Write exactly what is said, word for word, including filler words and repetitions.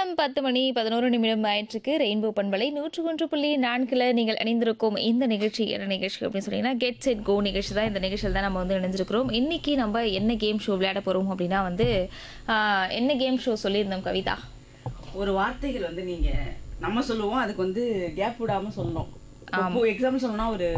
நேரம் பத்து மணி பதினொன்று நிமிடம் ஆயிற்றுக்கு. ரெயின்போ பண்பலை நூற்று ஒன்று புள்ளி நான்கில் நீங்கள் இணைந்திருக்கும் இந்த நிகழ்ச்சி என்ன நிகழ்ச்சி அப்படின்னு சொன்னீங்கன்னா, கெட் செட் கோ நிகழ்ச்சி தான். இந்த நிகழ்ச்சியில் தான் நம்ம வந்து இணைஞ்சிருக்கிறோம். இன்னைக்கு நம்ம என்ன கேம் ஷோ விளையாட போகிறோம் அப்படின்னா வந்து ஆஹ், என்ன கேம் ஷோ சொல்லியிருந்தோம் கவிதா? ஒரு வார்த்தைகள் வந்து நீங்க நம்ம சொல்லுவோம், அதுக்கு வந்து கேப் விடாம சொல்லணும். இப்போ எக்ஸாம்பிள் சொல்லணும்னா ஒரு